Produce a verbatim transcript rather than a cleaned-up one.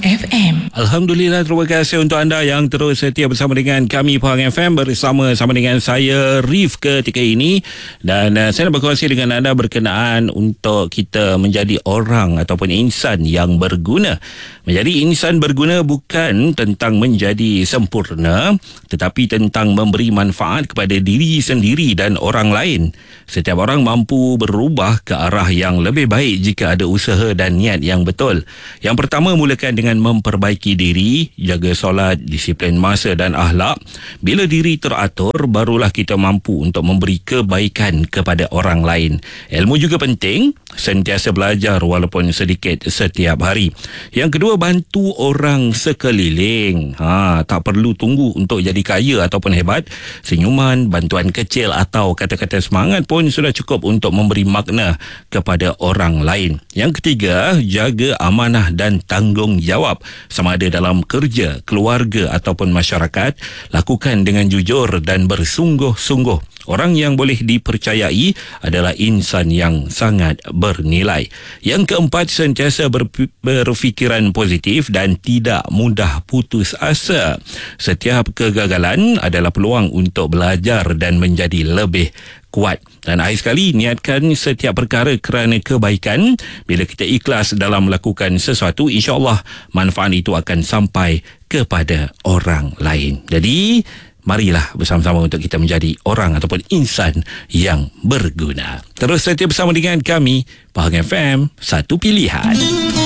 F M. Alhamdulillah, terima kasih untuk anda yang terus setia bersama dengan kami Pahang F M, bersama-sama dengan saya Rif ketika ini. Dan uh, saya nak berkongsi dengan anda berkenaan untuk kita menjadi orang ataupun insan yang berguna. Menjadi insan berguna bukan tentang menjadi sempurna, tetapi tentang memberi manfaat kepada diri sendiri dan orang lain. Setiap orang mampu berubah ke arah yang lebih baik jika ada usaha dan niat yang betul. Yang pertama, mulakan dengan memperbaiki diri, jaga solat, disiplin masa dan akhlak. Bila diri teratur, barulah kita mampu untuk memberi kebaikan kepada orang lain. Ilmu juga penting, sentiasa belajar walaupun sedikit setiap hari. Yang kedua, bantu orang sekeliling. Ha, tak perlu tunggu untuk jadi kaya ataupun hebat. Senyuman, bantuan kecil atau kata-kata semangat pun sudah cukup untuk memberi makna kepada orang lain. Yang ketiga, jaga amanah dan tanggungjawab. Sama ada dalam kerja, keluarga ataupun masyarakat, lakukan dengan jujur dan bersungguh-sungguh. Orang yang boleh dipercayai adalah insan yang sangat bernilai. Yang keempat, sentiasa ber- berfikiran positif dan tidak mudah putus asa. Setiap kegagalan adalah peluang untuk belajar dan menjadi lebih kuat. Dan akhir sekali, niatkan setiap perkara kerana kebaikan. Bila kita ikhlas dalam melakukan sesuatu, insya-Allah manfaat itu akan sampai kepada orang lain. Jadi marilah bersama-sama untuk kita menjadi orang ataupun insan yang berguna. Terus setia bersama dengan kami, Pahang F M, satu pilihan.